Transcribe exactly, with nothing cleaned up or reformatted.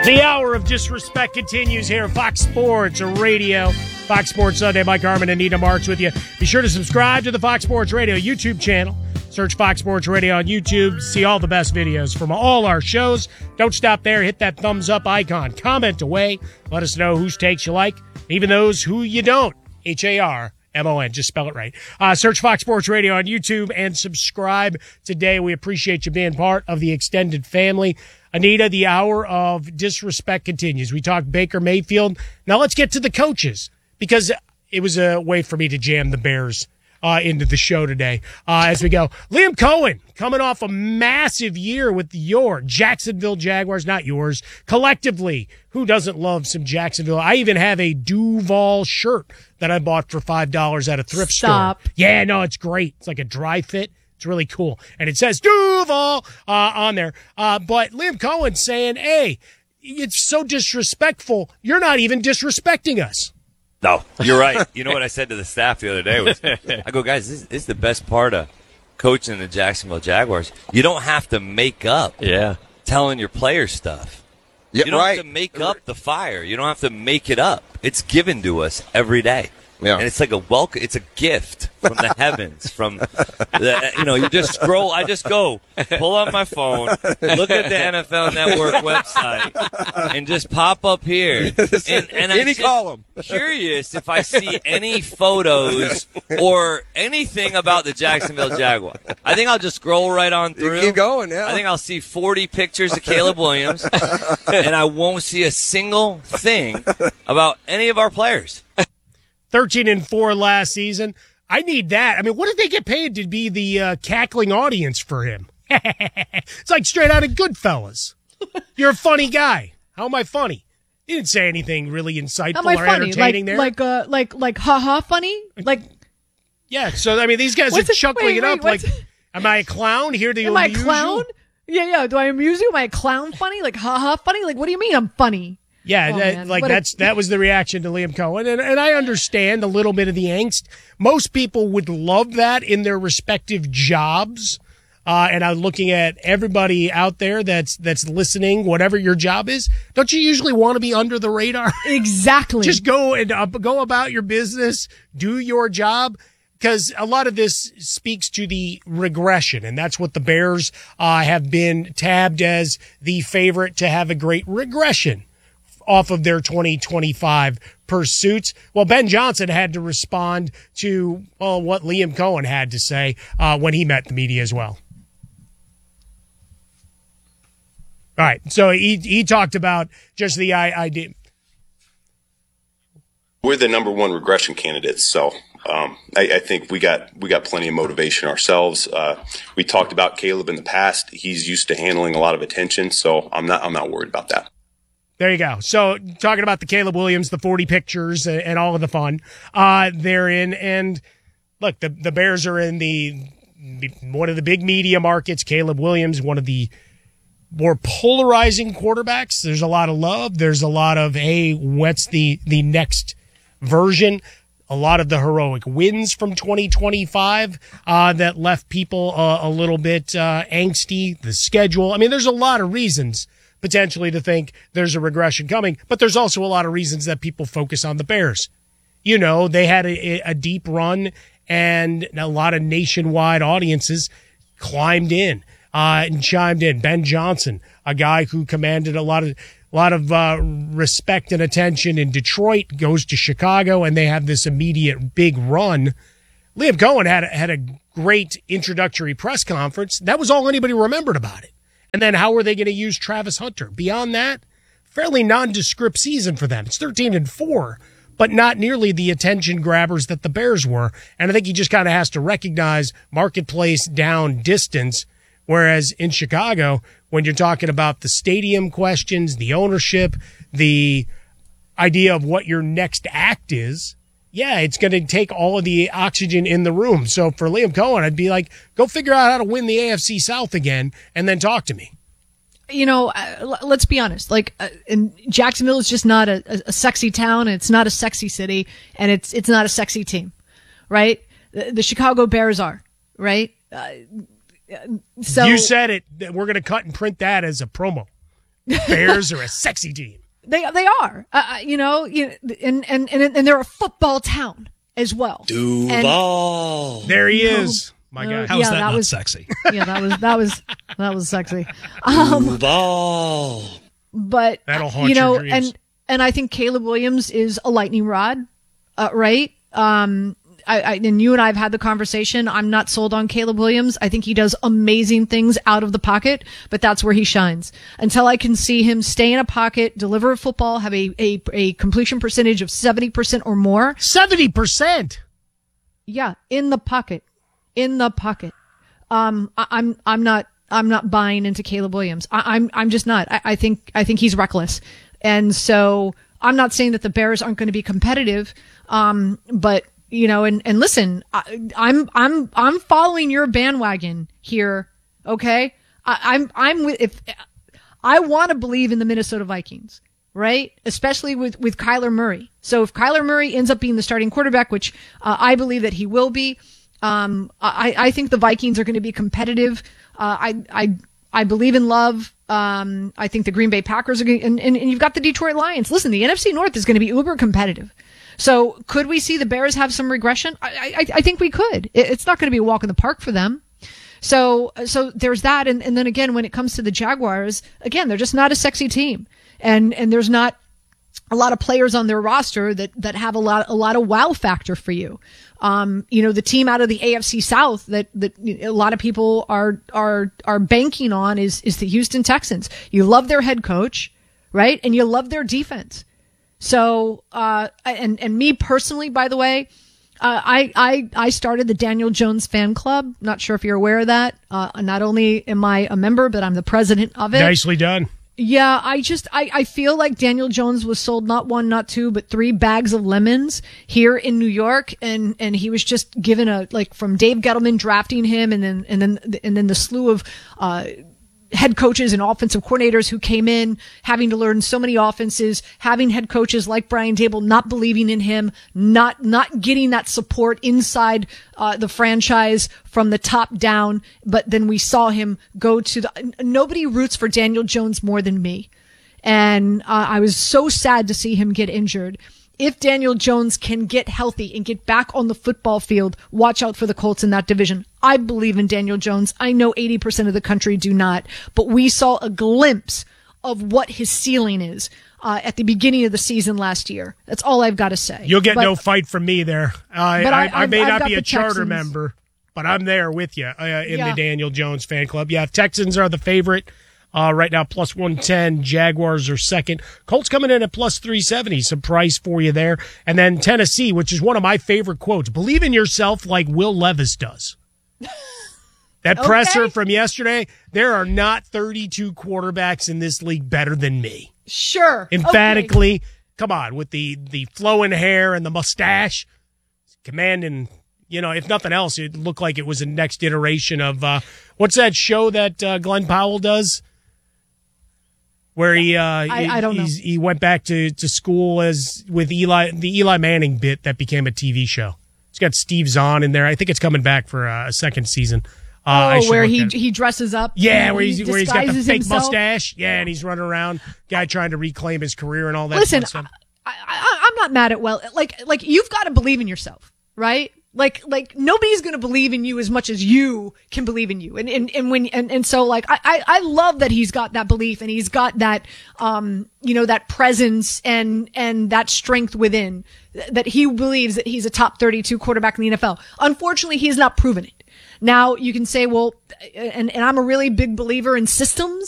The hour of disrespect continues here at Fox Sports Radio. Fox Sports Sunday. Mike Harmon and Nina Marks with you. Be sure to subscribe to the Fox Sports Radio YouTube channel. Search Fox Sports Radio on YouTube. See all the best videos from all our shows. Don't stop there. Hit that thumbs up icon. Comment away. Let us know whose takes you like, even those who you don't. H A R M O N. Just spell it right. Uh, search Fox Sports Radio on YouTube and subscribe today. We appreciate you being part of the extended family. Anita, the hour of disrespect continues. We talked Baker Mayfield. Now let's get to the coaches, because it was a way for me to jam the Bears uh, into the show today uh, as we go. Liam Cohen coming off a massive year with your Jacksonville Jaguars, not yours, collectively. Who doesn't love some Jacksonville? I even have a Duval shirt that I bought for five dollars at a thrift Stop. store. Yeah, no, it's great. It's like a dry fit. It's really cool. And it says Duval uh, on there. Uh, but Liam Cohen saying, hey, it's so disrespectful. You're not even disrespecting us. No, you're right. You know what I said to the staff the other day was, I go, guys, this, this is the best part of coaching the Jacksonville Jaguars. You don't have to make up yeah. telling your players stuff. Yeah, you don't right. have to make up the fire. You don't have to make it up. It's given to us every day. Yeah. And it's like a welcome. It's a gift from the heavens. From the, you know, you just scroll. I just go pull up my phone, look at the N F L Network website, and just pop up here. And, and Any I'm column. curious if I see any photos or anything about the Jacksonville Jaguars. I think I'll just scroll right on through. You keep going, yeah. I think I'll see forty pictures of Caleb Williams, and I won't see a single thing about any of our players. thirteen and four last season. I need that. I mean, what did they get paid to be the uh, cackling audience for him? It's like straight out of Goodfellas. You're a funny guy. How am I funny? You didn't say anything really insightful Am I or funny? entertaining Like, there. like, uh, like, like, haha, funny? Like, Yeah, so, I mean, these guys are What's it- chuckling wait, it wait, up like, what's- am I a clown here to am I a amuse clown? you? Yeah, yeah. Do I amuse you? Am I a clown funny? Like, haha, funny? Like, what do you mean I'm funny? Yeah, Oh, that, man. like What a- that's that was the reaction to Liam Cohen, and and I understand a little bit of the angst. Most people would love that in their respective jobs, uh, and I'm looking at everybody out there that's that's listening. Whatever your job is, don't you usually want to be under the radar? Exactly. Just go and uh, go about your business, do your job. Because a lot of this speaks to the regression, and that's what the Bears uh, have been tabbed as the favorite to have a great regression off of their twenty twenty-five pursuits. Well, Ben Johnson had to respond to well, what Liam Cohen had to say uh, when he met the media as well. All right, so he he talked about just the idea. We're the number one regression candidates, so um, I, I think we got we got plenty of motivation ourselves. Uh, we talked about Caleb in the past; he's used to handling a lot of attention, so I'm not I'm not worried about that. There you go. So talking about the Caleb Williams, the forty pictures, and, and all of the fun uh, therein. And look, the the Bears are in the one of the big media markets. Caleb Williams, one of the more polarizing quarterbacks. There's a lot of love. There's a lot of, hey, what's the the next version? A lot of the heroic wins from twenty twenty-five uh, that left people uh, a little bit uh, angsty. The schedule. I mean, there's a lot of reasons potentially to think there's a regression coming, but there's also a lot of reasons that people focus on the Bears. You know, they had a, a deep run and a lot of nationwide audiences climbed in uh, and chimed in. Ben Johnson, a guy who commanded a lot of a lot of uh, respect and attention in Detroit, goes to Chicago, and they have this immediate big run. Liam Cohen had a, had a great introductory press conference. That was all anybody remembered about it. And then how are they going to use Travis Hunter? Beyond that, fairly nondescript season for them. It's thirteen and four, but not nearly the attention grabbers that the Bears were. And I think he just kind of has to recognize marketplace down distance. Whereas in Chicago, when you're talking about the stadium questions, the ownership, the idea of what your next act is, yeah, it's going to take all of the oxygen in the room. So for Liam Cohen, I'd be like, go figure out how to win the A F C South again and then talk to me. You know, uh, let's be honest. Like, uh, and Jacksonville is just not a, a, a sexy town. It's not a sexy city, and it's it's not a sexy team, right? The, the Chicago Bears are, right? Uh, so you said it. We're going to cut and print that as a promo. Bears are a sexy team. They they are. Uh, you know, you, and, and and and they're a football town as well. Duval. And, there he is. My uh, God. How is yeah, that, that not was, sexy? Yeah, that was that was that was sexy. Um, Duval. but That'll haunt you know, your dreams. and and I think Caleb Williams is a lightning rod, uh, right? Um, I, I and you and I have had the conversation. I'm not sold on Caleb Williams. I think he does amazing things out of the pocket, but that's where he shines. Until I can see him stay in a pocket, deliver a football, have a a, a completion percentage of seventy percent or more. seventy percent. Yeah, in the pocket, in the pocket. Um, I, I'm I'm not I'm not buying into Caleb Williams. I, I'm I'm just not. I, I think I think he's reckless, and so I'm not saying that the Bears aren't going to be competitive. Um, but you know, and and listen, I, I'm I'm I'm following your bandwagon here. Okay, I, I'm I'm with if I want to believe in the Minnesota Vikings. Right? Especially with, with Kyler Murray. So if Kyler Murray ends up being the starting quarterback, which uh, I believe that he will be, um, I, I think the Vikings are going to be competitive. Uh, I, I, I believe in Love. Um, I think the Green Bay Packers are going to, and, and, and you've got the Detroit Lions. Listen, the N F C North is going to be uber competitive. So could we see the Bears have some regression? I, I, I think we could. It, it's not going to be a walk in the park for them. So, so there's that. And, and then again, when it comes to the Jaguars, again, they're just not a sexy team. And, and there's not a lot of players on their roster that, that have a lot, a lot of wow factor for you. Um, you know, the team out of the A F C South that, that a lot of people are, are, are banking on is, is the Houston Texans. You love their head coach, right? And you love their defense. So, uh, and, and me personally, by the way, uh, I, I, I started the Daniel Jones fan club. Not sure if you're aware of that. Uh, not only am I a member, but I'm the president of it. Nicely done. Yeah, I just, I, I feel like Daniel Jones was sold not one, not two, but three bags of lemons here in New York. And, and he was just given a, like from Dave Gettleman drafting him and then, and then, and then the slew of, uh, head coaches and offensive coordinators who came in having to learn so many offenses, having head coaches like Brian Daboll not believing in him, not, not getting that support inside, uh, the franchise from the top down. But then we saw him go to the, nobody roots for Daniel Jones more than me. And, uh, I was so sad to see him get injured. If Daniel Jones can get healthy and get back on the football field, watch out for the Colts in that division. I believe in Daniel Jones. I know eighty percent of the country do not, but we saw a glimpse of what his ceiling is uh, at the beginning of the season last year. That's all I've got to say. You'll get but, no fight from me there. I, but I, I, I may I've not got be a the charter Texans. member, but I'm there with you uh, in Yeah. the Daniel Jones fan club. Yeah, Texans are the favorite. Uh, right now, plus one ten. Jaguars are second. Colts coming in at plus three seventy. Some price for you there. And then Tennessee, which is one of my favorite quotes. Believe in yourself like Will Levis does. That Okay. presser from yesterday, there are not thirty-two quarterbacks in this league better than me. Sure. Emphatically. Okay. Come on, with the, the flowing hair and the mustache. Commanding, you know, if nothing else, it looked like it was a next iteration of, uh, what's that show that uh, Glenn Powell does? Where he, uh, I, I don't know. he's, he went back to, to school as with Eli, the Eli Manning bit that became a T V show. It's got Steve Zahn in there. I think it's coming back for uh, a second season. Uh, I Oh, should where look he at it. he dresses up. Yeah, and where he he's where he's got the disguises fake himself. mustache. Yeah, and he's running around, guy trying to reclaim his career and all that. Listen, fun stuff. I, I, I'm not mad at well. Like, like you've got to believe in yourself, right? Like, like nobody's going to believe in you as much as you can believe in you. And, and, and when, and, and so like, I, I, I love that he's got that belief and he's got that, um, you know, that presence and, and that strength within that he believes that he's a top thirty-two quarterback in the N F L. Unfortunately, he has not proven it. Now you can say, well, and, and I'm a really big believer in systems.